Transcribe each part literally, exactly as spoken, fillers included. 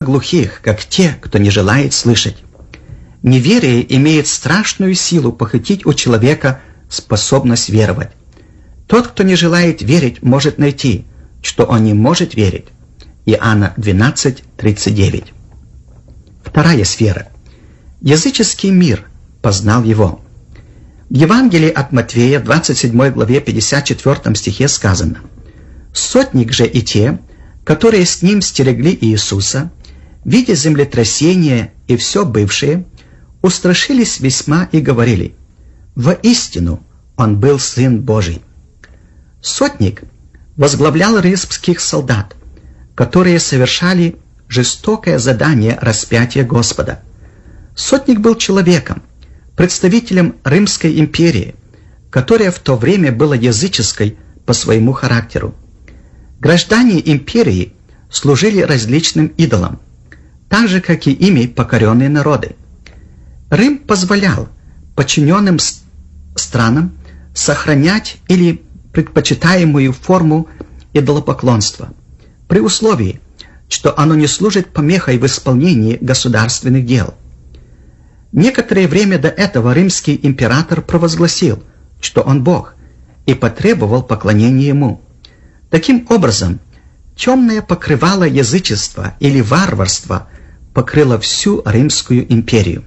глухих, как те, кто не желает слышать. Неверие имеет страшную силу похитить у человека способность веровать. Тот, кто не желает верить, может найти, что он не может верить. Иоанна двенадцать тридцать девять. Вторая сфера. Языческий мир познал его. В Евангелии от Матфея, двадцать седьмой главе, пятьдесят четвёртом стихе сказано: «Сотник же и те, которые с ним стерегли Иисуса, видя землетрясение и все бывшее, устрашились весьма и говорили: воистину он был Сын Божий». Сотник возглавлял римских солдат, которые совершали жестокое задание распятия Господа. Сотник был человеком, представителем Римской империи, которая в то время была языческой по своему характеру. Граждане империи служили различным идолам, так же, как и ими покоренные народы. Рим позволял подчиненным странам сохранять или предпочитаемую форму идолопоклонства, при условии, что оно не служит помехой в исполнении государственных дел. Некоторое время до этого римский император провозгласил, что он Бог, и потребовал поклонения ему. Таким образом, темное покрывало язычества или варварства покрыло всю Римскую империю.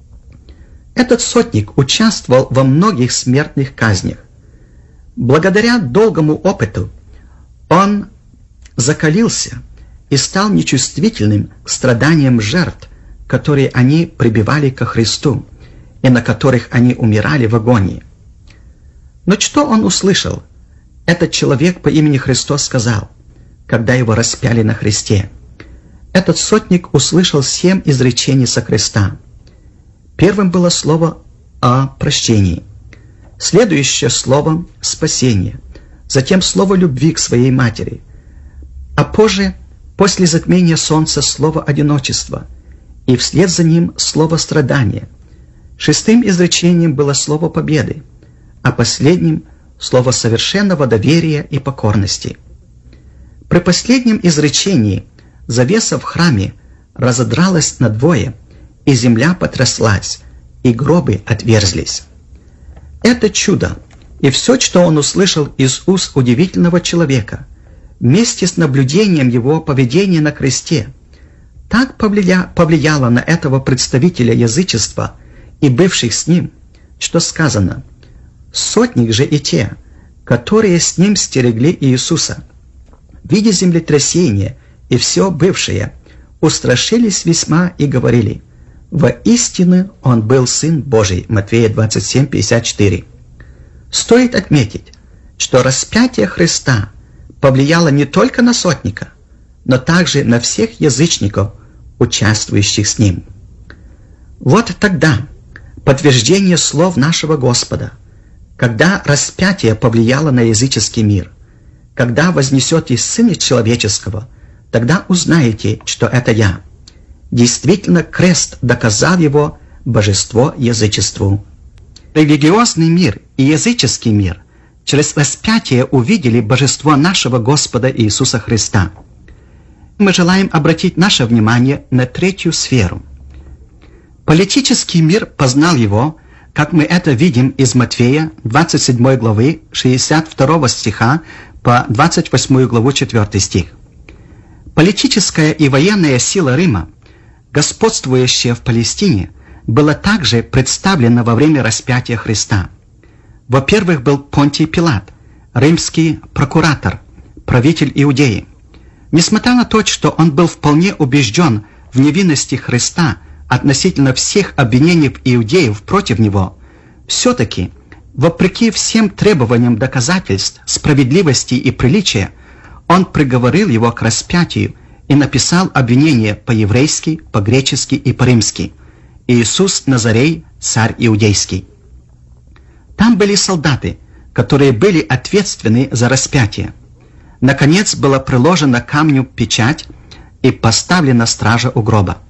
Этот сотник участвовал во многих смертных казнях. Благодаря долгому опыту он закалился и стал нечувствительным к страданиям жертв, которые они прибивали ко Христу и на которых они умирали в агонии. Но что он услышал? Этот человек по имени Христос сказал, когда его распяли на кресте. Этот сотник услышал семь изречений со креста. Первым было слово о прощении, следующее слово спасение, затем слово любви к своей матери, а позже, после затмения солнца, слово одиночества, и вслед за ним слово страдания. Шестым изречением было слово победы, а последним — слово совершенного доверия и покорности. При последнем изречении завеса в храме разодралась надвое, и земля потряслась, и гробы отверзлись. Это чудо и все, что он услышал из уст удивительного человека, вместе с наблюдением его поведения на кресте, так повлия... повлияло на этого представителя язычества и бывших с ним, что сказано: «Сотник же и те, которые с ним стерегли Иисуса, видя землетрясение и все бывшее, устрашились весьма и говорили: воистину он был Сын Божий». Матфея двадцать семь пятьдесят четыре. Стоит отметить, что распятие Христа повлияло не только на сотника, но также на всех язычников, участвующих с ним. Вот тогда подтверждение слов нашего Господа, когда распятие повлияло на языческий мир, когда вознесетесь Сына Человеческого, тогда узнаете, что это я. Действительно, крест доказал его божество язычеству. Религиозный мир и языческий мир через распятие увидели божество нашего Господа Иисуса Христа. Мы желаем обратить наше внимание на третью сферу. Политический мир познал его, как мы это видим из Матфея двадцать седьмой главы шестьдесят второго стиха по двадцать восьмую главу четвёртый стих. Политическая и военная сила Рима, господствующая в Палестине, была также представлена во время распятия Христа. Во-первых, был Понтий Пилат, римский прокуратор, правитель Иудеи. Несмотря на то, что он был вполне убежден в невинности Христа относительно всех обвинений иудеев против него, все-таки, вопреки всем требованиям доказательств справедливости и приличия, он приговорил его к распятию и написал обвинение по-еврейски, по-гречески и по-римски: «Иисус Назарей, царь иудейский». Там были солдаты, которые были ответственны за распятие. Наконец была приложена камню печать и поставлена стража у гроба.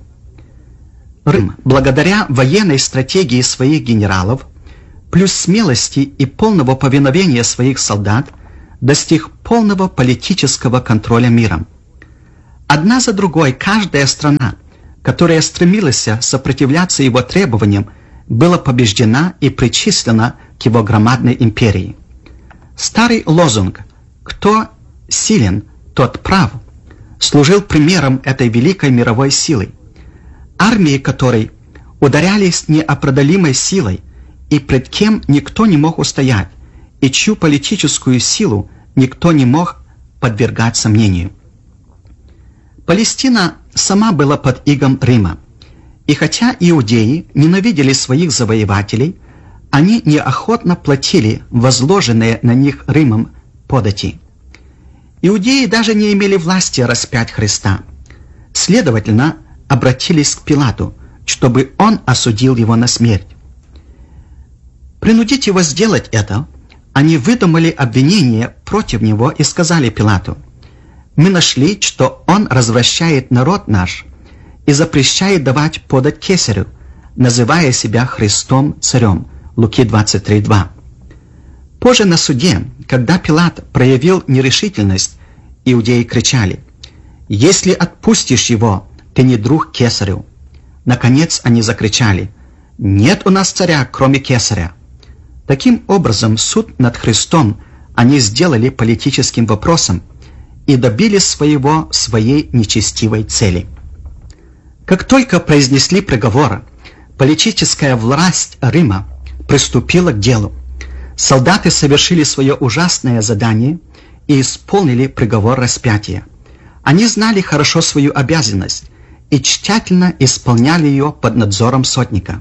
Рим, благодаря военной стратегии своих генералов, плюс смелости и полного повиновения своих солдат, достиг полного политического контроля миром. Одна за другой каждая страна, которая стремилась сопротивляться его требованиям, была побеждена и причислена к его громадной империи. Старый лозунг «Кто силен, тот прав» служил примером этой великой мировой силы, армии которой ударялись неопределимой силой и пред кем никто не мог устоять, и чью политическую силу никто не мог подвергать сомнению. Палестина сама была под игом Рима, и хотя иудеи ненавидели своих завоевателей, они неохотно платили возложенные на них Римом подати. Иудеи даже не имели власти распять Христа. Следовательно, обратились к Пилату, чтобы он осудил его на смерть. Принудить его сделать это, они выдумали обвинение против него и сказали Пилату: «Мы нашли, что он развращает народ наш и запрещает давать подать кесарю, называя себя Христом царем». Луки двадцать три два. Позже на суде, когда Пилат проявил нерешительность, иудеи кричали: «Если отпустишь его, ты не друг кесарю». Наконец они закричали: «Нет у нас царя, кроме кесаря». Таким образом, суд над Христом они сделали политическим вопросом и добились своего своей нечестивой цели. Как только произнесли приговор, политическая власть Рима приступила к делу. Солдаты совершили свое ужасное задание и исполнили приговор распятия. Они знали хорошо свою обязанность и тщательно исполняли ее под надзором сотника.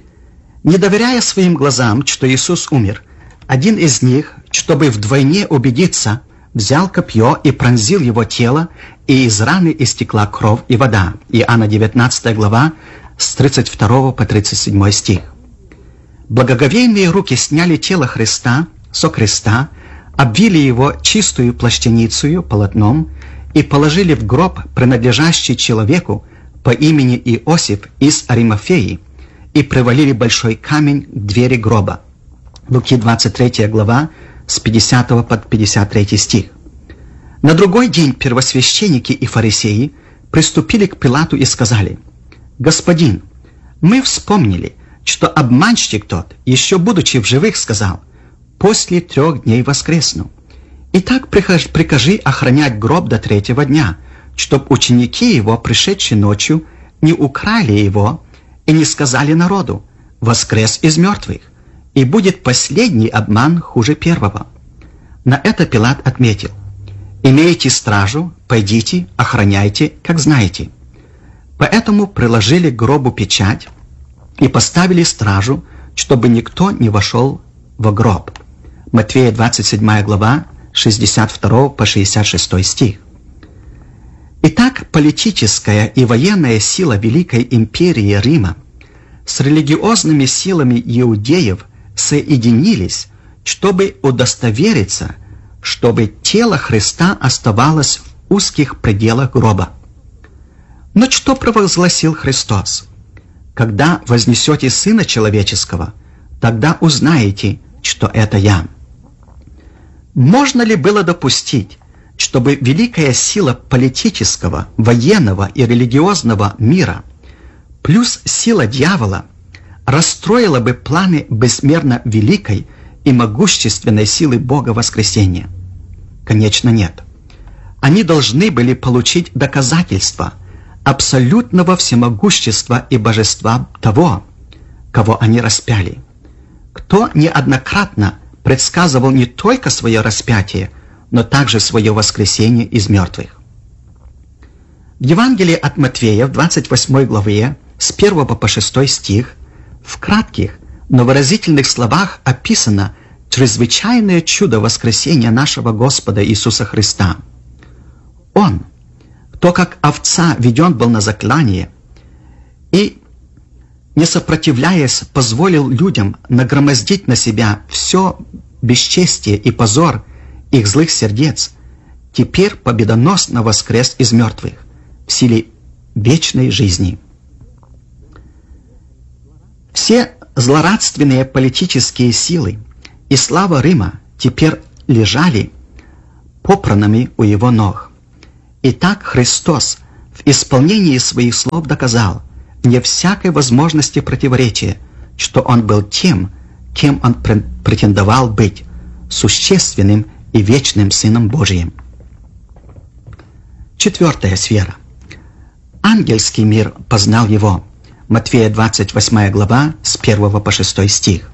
Не доверяя своим глазам, что Иисус умер, один из них, чтобы вдвойне убедиться, взял копье и пронзил его тело, и из раны истекла кровь и вода. Иоанна девятнадцатая глава, с тридцать второго по тридцать седьмой стих. Благоговейные руки сняли тело Христа со креста, обвили его чистую плащаницею, полотном, и положили в гроб, принадлежащий человеку по имени Иосиф из Аримафеи, и привалили большой камень к двери гроба. Луки двадцать третья глава, с пятидесятого по пятьдесят третий стих. На другой день первосвященники и фарисеи приступили к Пилату и сказали: «Господин, мы вспомнили, что обманщик тот, еще будучи в живых, сказал: после трех дней воскресну. Итак, прикажи охранять гроб до третьего дня, чтоб ученики его, пришедшие ночью, не украли его и не сказали народу: воскрес из мертвых, и будет последний обман хуже первого». На это Пилат отметил: «Имеете стражу, пойдите, охраняйте, как знаете». Поэтому приложили к гробу печать и поставили стражу, чтобы никто не вошел во гроб. Матфея двадцать седьмая глава, шестьдесят второй по шестьдесят шестой стих. Итак, политическая и военная сила Великой империи Рима с религиозными силами иудеев соединились, чтобы удостовериться, чтобы тело Христа оставалось в узких пределах гроба. Но что провозгласил Христос? «Когда вознесете Сына Человеческого, тогда узнаете, что это Я». Можно ли было допустить, чтобы великая сила политического, военного и религиозного мира плюс сила дьявола расстроила бы планы безмерно великой и могущественной силы Бога воскресения? Конечно, нет. Они должны были получить доказательства абсолютного всемогущества и божества того, кого они распяли, кто неоднократно предсказывал не только свое распятие, но также свое воскресение из мертвых. В Евангелии от Матфея в двадцать восьмой главе с первого по шестой стих в кратких, но выразительных словах описано чрезвычайное чудо воскресения нашего Господа Иисуса Христа. Он, кто как овца веден был на заклание и, не сопротивляясь, позволил людям нагромоздить на себя все бесчестие и позор их злых сердец, теперь победоносно воскрес из мертвых в силе вечной жизни. Все злорадственные политические силы и слава Рима теперь лежали попранными у его ног. Итак, Христос в исполнении своих слов доказал, вне всякой возможности противоречия, что Он был тем, кем Он претендовал быть, существенным и вечным Сыном Божиим. Четвертая сфера. Ангельский мир познал Его. Матфея двадцать восьмая глава, с первого по шестой стих.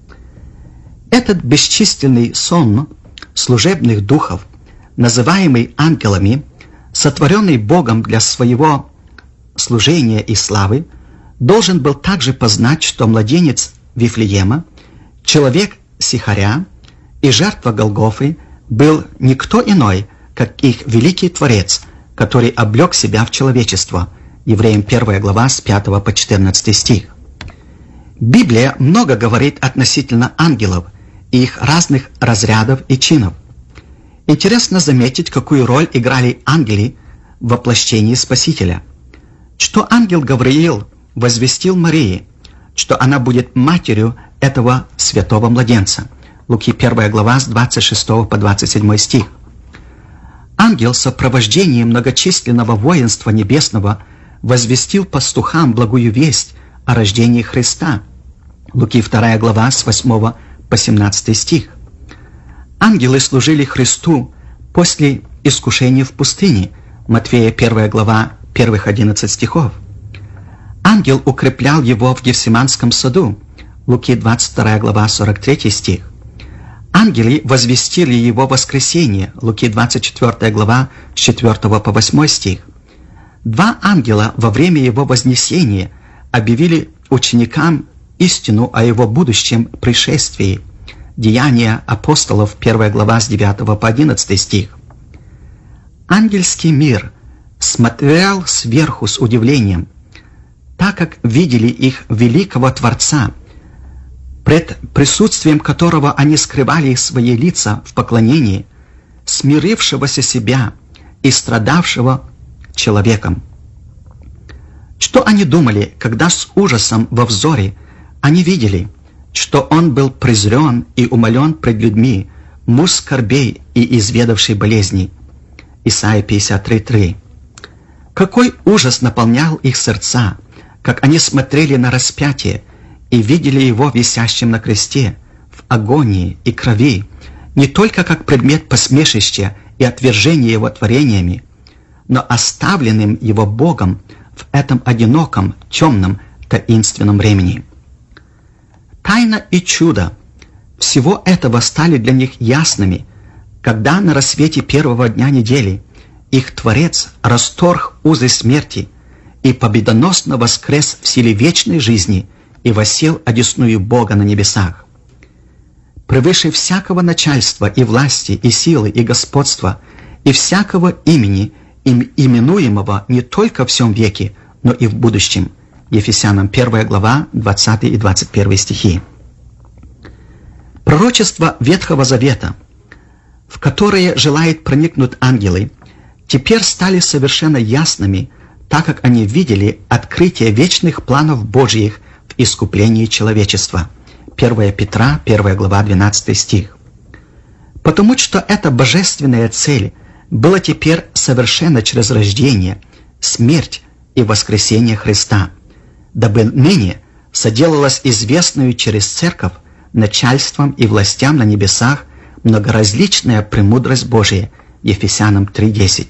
Этот бесчисленный сон служебных духов, называемый ангелами, сотворенный Богом для своего служения и славы, должен был также познать, что младенец Вифлеема, человек Сихаря и жертва Голгофы был никто иной, как их великий Творец, который облег себя в человечество. Евреям первая глава, с пятого по четырнадцатый стих. Библия много говорит относительно ангелов и их разных разрядов и чинов. Интересно заметить, какую роль играли ангелы в воплощении Спасителя. Что ангел Гавриил возвестил Марии, что она будет матерью этого святого младенца. Луки первая глава, с двадцать шестого по двадцать седьмой стих. Ангел в сопровождении многочисленного воинства небесного возвестил пастухам благую весть о рождении Христа. Луки вторая глава, с восьмого по семнадцатый стих. Ангелы служили Христу после искушения в пустыне. Матфея первая глава, первых одиннадцать стихов. Ангел укреплял его в Гефсиманском саду. Луки двадцать вторая глава, сорок третий стих. Ангелы возвестили его воскресение. Луки двадцать четвёртая глава, с четвёртого по восьмой стих. Два ангела во время его вознесения объявили ученикам истину о его будущем пришествии. Деяния апостолов, первая глава, с девятого по одиннадцатый стих. Ангельский мир смотрел сверху с удивлением, так как видели их великого Творца, пред присутствием которого они скрывали свои лица в поклонении, смирившегося себя и страдавшего человеком. Что они думали, когда с ужасом во взоре они видели, что он был презрен и умолен пред людьми, муж скорбей и изведавший болезней? Исайя пятьдесят три три. Какой ужас наполнял их сердца, как они смотрели на распятие и видели его висящим на кресте, в агонии и крови, не только как предмет посмешища и отвержения его творениями, но оставленным его Богом в этом одиноком, темном, таинственном времени. Тайна и чудо всего этого стали для них ясными, когда на рассвете первого дня недели их Творец расторг узы смерти и победоносно воскрес в силе вечной жизни и воссел одесную Бога на небесах. Превыше всякого начальства и власти, и силы, и господства, и всякого имени, им именуемого не только в всем веке, но и в будущем. Ефесянам первая глава, двадцатый и двадцать первый стихи. Пророчества Ветхого Завета, в которые желают проникнуть ангелы, теперь стали совершенно ясными, так как они видели открытие вечных планов Божьих в искуплении человечества. первая Петра, первая глава, двенадцатый стих. Потому что эта божественная цель была теперь совершена через рождение, смерть и воскресение Христа, дабы ныне соделалась известную через церковь начальством и властям на небесах многоразличная премудрость Божия. Ефесянам три десять.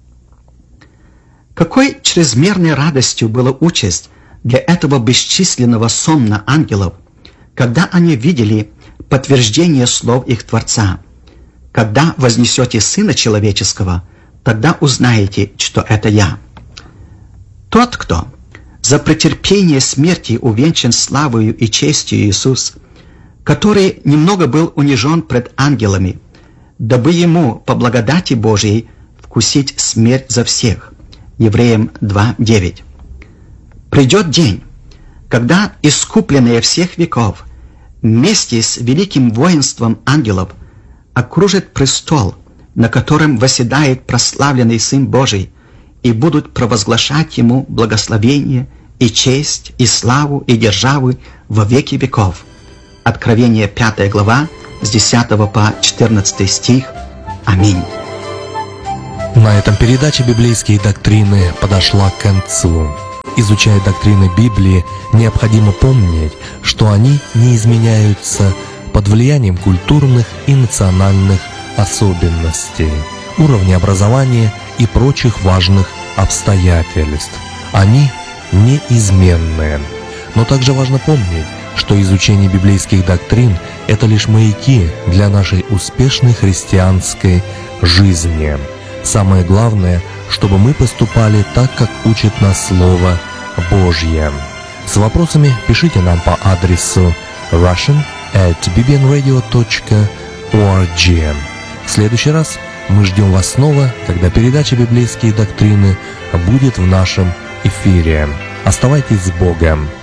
Какой чрезмерной радостью была участь для этого бесчисленного сонма ангелов, когда они видели подтверждение слов их Творца. Когда вознесете Сына Человеческого, тогда узнаете, что это Я. Тот, кто за претерпение смерти увенчан славою и честью Иисус, который немного был унижен пред ангелами, дабы ему по благодати Божией вкусить смерть за всех. Евреям два девять. Придет день, когда искупленные всех веков вместе с великим воинством ангелов окружит престол, на котором восседает прославленный Сын Божий, и будут провозглашать Ему благословение и честь, и славу, и державу во веки веков. Откровение пятая глава, с десятого по четырнадцатый стих. Аминь. На этом передача «Библейские доктрины» подошла к концу. Изучая доктрины Библии, необходимо помнить, что они не изменяются под влиянием культурных и национальных особенностей, уровня образования и прочих важных обстоятельств. Они неизменны. Но также важно помнить, что изучение библейских доктрин – это лишь маяки для нашей успешной христианской жизни. Самое главное, чтобы мы поступали так, как учит нас Слово Божье. С вопросами пишите нам по адресу russian at b b n radio dot org. В следующий раз мы ждем вас снова, когда передача «Библейские доктрины» будет в нашем эфире. Оставайтесь с Богом!